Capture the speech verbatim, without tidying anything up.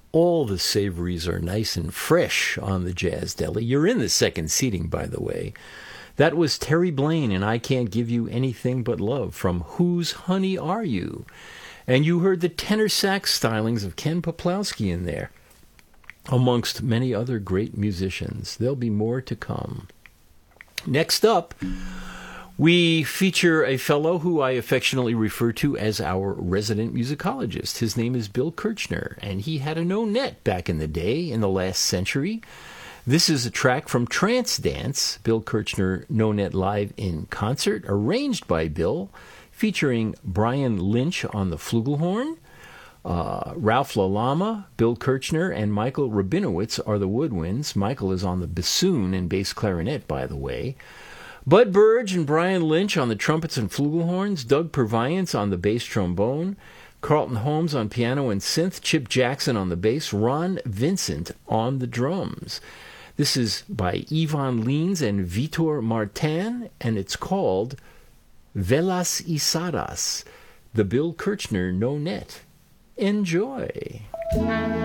All the savories are nice and fresh on the Jazz Deli. You're in the second seating, by the way. That was Terry Blaine and I Can't Give You Anything But Love from Whose Honey Are You? And you heard the tenor sax stylings of Ken Poplawski in there, amongst many other great musicians. There'll be more to come. Next up, we feature a fellow who I affectionately refer to as our resident musicologist. His name is Bill Kirchner, and he had a no-net back in the day, in the last century. This is a track from Trance Dance, Bill Kirchner no-net live in concert, arranged by Bill, featuring Brian Lynch on the flugelhorn. Uh, Ralph LaLama, Bill Kirchner, and Michael Rabinowitz are the woodwinds. Michael is on the bassoon and bass clarinet, by the way. Bud Burge and Brian Lynch on the trumpets and flugelhorns, Doug Purviance on the bass trombone, Carlton Holmes on piano and synth, Chip Jackson on the bass, Ron Vincent on the drums. This is by Ivan Lins and Vitor Martin, and it's called Velas Isadas, the Bill Kirchner no-net. Enjoy.